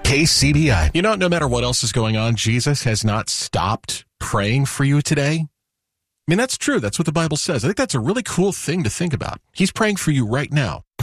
KCBI. You know, no matter what else is going on, Jesus has not stopped praying for you today. I mean, that's true. That's what the Bible says. I think that's a really cool thing to think about. He's praying for you right now.